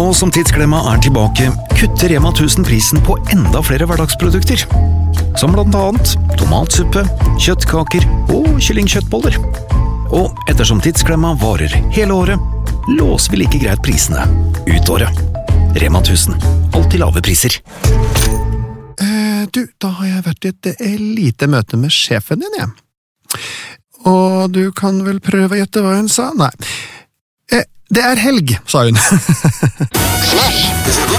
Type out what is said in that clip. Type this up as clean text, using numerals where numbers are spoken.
Nå som Tidsklemma tilbake, kutter Rema 1000 prisen på enda flere hverdagsprodukter. Som blant annet tomatsuppe, kjøttkaker og kyllingkjøttboller. Og ettersom Tidsklemma varer hele året, låser vi like greit prisene ut året. Rema 1000. Alltid lave priser. Da har jeg vært i et lite møte med sjefen din, jeg. Og du kan vel prøve å gjette hva hun sa? Nei. Det helg, sa hun.